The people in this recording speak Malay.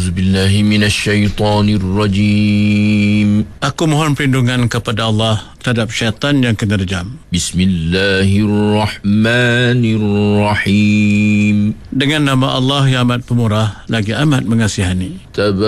A'udzubillahi minasyaitonirrajim. Aku mohon perlindungan kepada Allah terhadap syaitan yang kena rejam. Bismillahirrahmanirrahim. Dengan nama Allah yang amat pemurah lagi amat mengasihani.